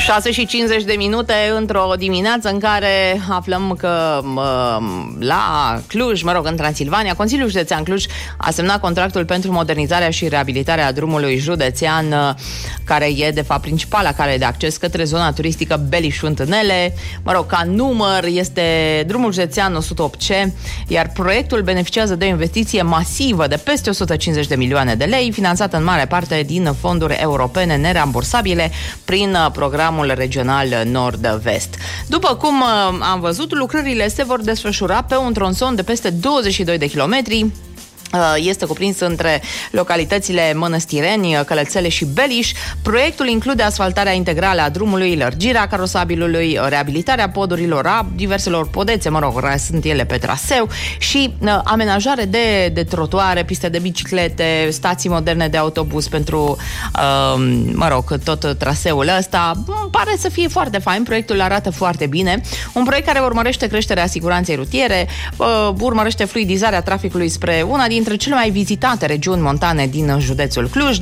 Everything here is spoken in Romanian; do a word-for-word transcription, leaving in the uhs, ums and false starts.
șase și cincizeci de minute într-o dimineață în care aflăm că la Cluj, mă rog, în Transilvania, Consiliul Județean Cluj a semnat contractul pentru modernizarea și reabilitarea drumului județean, care e de fapt principala cale de acces către zona turistică Beliș-Fântânele. Mă rog, ca număr este drumul județean o sută opt C, iar proiectul beneficiază de o investiție masivă de peste o sută cincizeci de milioane de lei, finanțată în mare parte din fonduri europene nerambursabile prin programul regional Nord-Vest. După cum am văzut, lucrările se vor desfășura pe un tronson de peste douăzeci și doi de kilometri. Este cuprins între localitățile Mănăstireni, Călățele și Beliș. Proiectul include asfaltarea integrală a drumului, lărgirea carosabilului, reabilitarea podurilor, a diverselor podețe, mă rog, sunt ele pe traseu, și amenajare de, de trotuare, piste de biciclete, stații moderne de autobuz pentru, mă rog, tot traseul ăsta. Pare să fie foarte fain, proiectul arată foarte bine. Un proiect care urmărește creșterea siguranței rutiere, urmărește fluidizarea traficului spre una din dintre cele mai vizitate regiuni montane din județul Cluj.